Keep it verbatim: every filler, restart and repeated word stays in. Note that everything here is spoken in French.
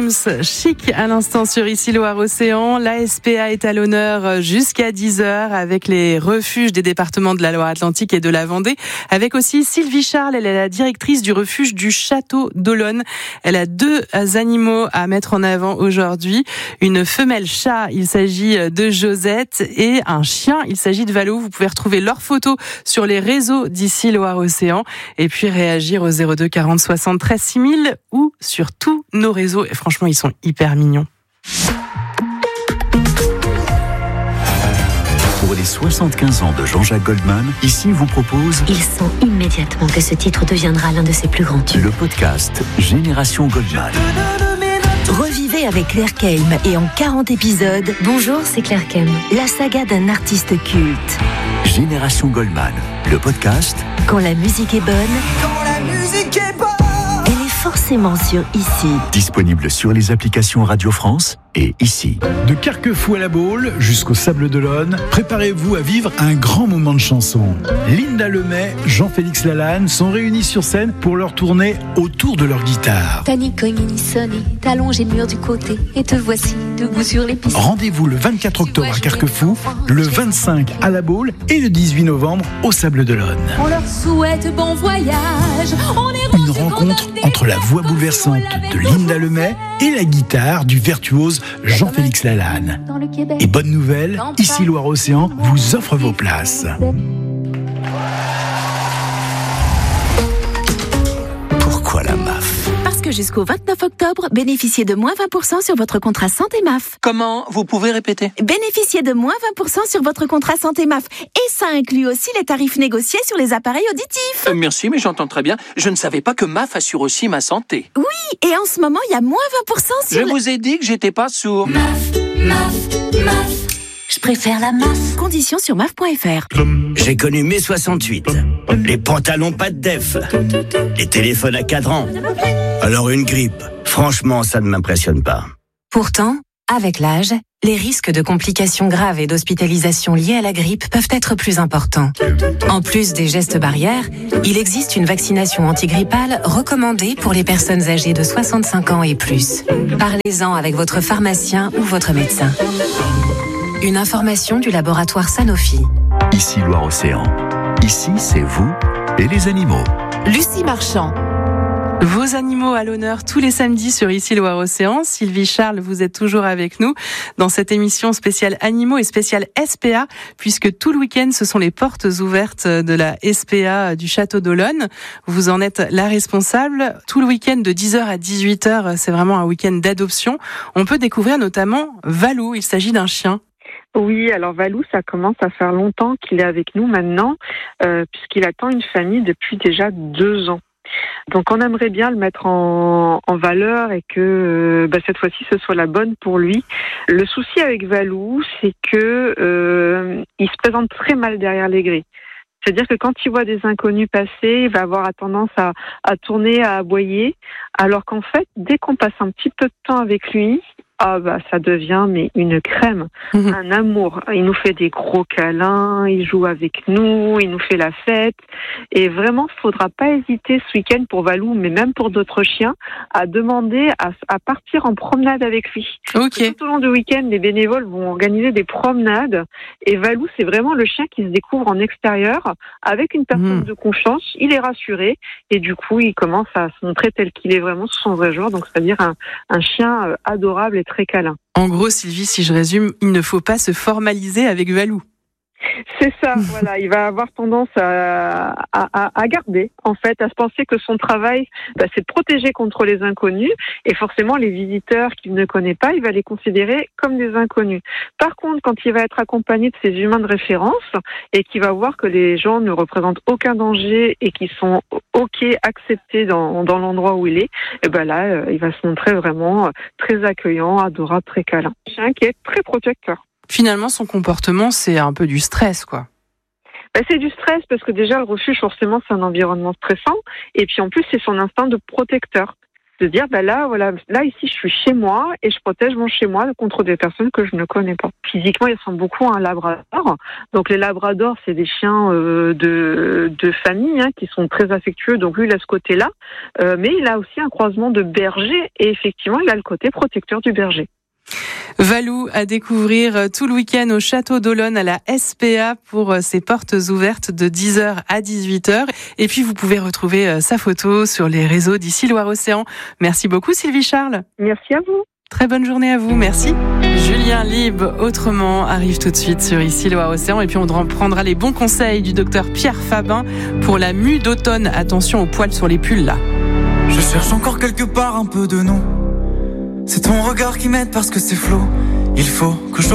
James, chic à l'instant sur Ici Loire Océan. La S P A est à l'honneur jusqu'à dix heures avec les refuges des départements de la Loire-Atlantique et de la Vendée. Avec aussi Sylvie Charles, elle est la directrice du refuge du Château d'Olonne. Elle a deux animaux à mettre en avant aujourd'hui. Une femelle chat, il s'agit de Josette, et un chien, il s'agit de Valou. Vous pouvez retrouver leurs photos sur les réseaux d'Ici Loire Océan et puis réagir au zéro deux quarante soixante-treize six mille ou sur tous nos réseaux. Et franchement, ils sont hyper mignons. Pour les soixante-quinze ans de Jean-Jacques Goldman, ici vous propose... Il sent immédiatement que ce titre deviendra l'un de ses plus grands tubes. Le podcast Génération Goldman. Revivez avec Claire Keim et en quarante épisodes. Bonjour, c'est Claire Keim. La saga d'un artiste culte. Génération Goldman, le podcast. Quand la musique est bonne. Quand la musique est bonne. Elle est forcément sur Ici. Disponible sur les applications Radio France et Ici. De Carquefou à la Baule jusqu'au Sable d'Olonne, préparez-vous à vivre un grand moment de chanson. Linda Lemay, Jean-Félix Lalanne sont réunis sur scène pour leur tournée autour de leur guitare. T'as ni cogné ni sonné, t'as longé le mur du côté et te voici debout sur les pistes. Rendez-vous le vingt-quatre octobre à Carquefou, le vingt-cinq à la Baule et le dix-huit novembre au Sable d'Olonne. On leur souhaite bon voyage. On est Une rencontre entre la voix bouleversante de Linda Lemay et la guitare du virtuose Jean-Félix Lalanne. Et bonne nouvelle, Ici Loire Océan vous offre vos places. Pourquoi la M A F ? Parce que jusqu'au vingt-neuf octobre, bénéficiez de moins vingt pour cent sur votre contrat santé M A F. Comment ? Vous pouvez répéter ? Bénéficiez de moins vingt pour cent sur votre contrat santé M A F. Et ça inclut aussi les tarifs négociés sur les appareils auditifs. Euh, merci, mais j'entends très bien. Je ne savais pas que M A F assure aussi ma santé. Oui, et en ce moment, il y a moins vingt pour cent sur... Je le... vous ai dit que j'étais pas sourd. M A F, M A F, M A F. Je préfère la M A F. Conditions sur M A F point F R. J'ai connu mai soixante-huit. Les pantalons pas de def. Les téléphones à cadran. Alors une grippe. Franchement, ça ne m'impressionne pas. Pourtant, avec l'âge, les risques de complications graves et d'hospitalisation liées à la grippe peuvent être plus importants. En plus des gestes barrières, il existe une vaccination antigrippale recommandée pour les personnes âgées de soixante-cinq ans et plus. Parlez-en avec votre pharmacien ou votre médecin. Une information du laboratoire Sanofi. Ici Loire Océan. Ici, c'est vous et les animaux. Lucie Marchand. Vos animaux à l'honneur tous les samedis sur Ici Loire Océan. Sylvie Charles, vous êtes toujours avec nous dans cette émission spéciale animaux et spéciale S P A, puisque tout le week-end, ce sont les portes ouvertes de la S P A du Château d'Olonne. Vous en êtes la responsable. Tout le week-end de dix heures à dix-huit heures, c'est vraiment un week-end d'adoption. On peut découvrir notamment Valou, il s'agit d'un chien. Oui, alors Valou, ça commence à faire longtemps qu'il est avec nous maintenant, euh, puisqu'il attend une famille depuis déjà deux ans. Donc on aimerait bien le mettre en, en valeur et que euh, bah, cette fois-ci ce soit la bonne pour lui. Le souci avec Valou, c'est que euh, il se présente très mal derrière les grilles. C'est-à-dire que quand il voit des inconnus passer, il va avoir tendance à, à tourner, à aboyer, alors qu'en fait, dès qu'on passe un petit peu de temps avec lui, ah bah ça devient mais une crème, mmh. un amour. Il nous fait des gros câlins, il joue avec nous, il nous fait la fête. Et vraiment, faudra pas hésiter ce week-end pour Valou, mais même pour d'autres chiens, à demander à, à partir en promenade avec lui. Okay. Tout au long du week-end, les bénévoles vont organiser des promenades. Et Valou, c'est vraiment le chien qui se découvre en extérieur avec une personne mmh. de confiance. Il est rassuré et du coup, il commence à se montrer tel qu'il est vraiment sous son vrai jour. Donc, c'est-à-dire un, un chien adorable et très câlin. En gros, Sylvie, si je résume, il ne faut pas se formaliser avec Valou. C'est ça, voilà. Il va avoir tendance à, à, à garder, en fait, à se penser que son travail, bah, c'est de protéger contre les inconnus. Et forcément, les visiteurs qu'il ne connaît pas, il va les considérer comme des inconnus. Par contre, quand il va être accompagné de ses humains de référence et qu'il va voir que les gens ne représentent aucun danger et qu'ils sont OK, acceptés dans, dans l'endroit où il est, et ben là, euh, il va se montrer vraiment très accueillant, adorable, très câlin. Un chien qui est très protecteur. Finalement, son comportement, c'est un peu du stress, quoi. Ben, c'est du stress parce que déjà, le refuge, forcément, c'est un environnement stressant. Et puis, en plus, c'est son instinct de protecteur. de dire, ben là, voilà, là ici, je suis chez moi et je protège mon chez moi contre des personnes que je ne connais pas. Physiquement, il ressemble beaucoup à un labrador. Donc les labradors, c'est des chiens euh, de, de famille hein, qui sont très affectueux. Donc lui, il a ce côté-là, euh, mais il a aussi un croisement de berger et effectivement, il a le côté protecteur du berger. Valou à découvrir tout le week-end au Château d'Olonne à la S P A pour ses portes ouvertes de dix heures à dix-huit heures. Et puis vous pouvez retrouver sa photo sur les réseaux d'ici Loire-Océan. Merci beaucoup Sylvie Charles. Merci à vous. Très bonne journée à vous, merci. Julien Lieb, autrement, arrive tout de suite sur Ici Loire-Océan. Et puis on prendra les bons conseils du docteur Pierre Fabin pour la mue d'automne. Attention aux poils sur les pulls là. Je cherche encore quelque part un peu de nous. C'est ton regard qui m'aide parce que c'est flou. Il faut que je